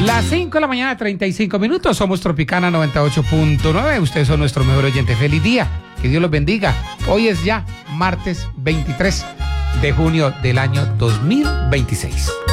Las 5 de la mañana, 35 minutos. Somos Tropicana 98.9. Ustedes son nuestro mejor oyente. Feliz día. Que Dios los bendiga. Hoy es ya martes 23 de junio del año 2026.